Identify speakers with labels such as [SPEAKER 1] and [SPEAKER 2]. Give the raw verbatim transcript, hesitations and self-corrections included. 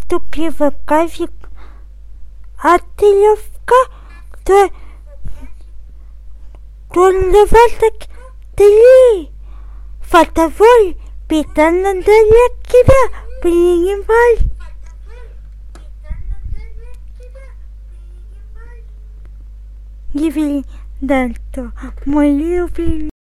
[SPEAKER 1] вступила в кавик, а ты левка, то Троллеваток три. Фотоволь, питанно для тебя принимай. Евелин Дальто, мой любимый.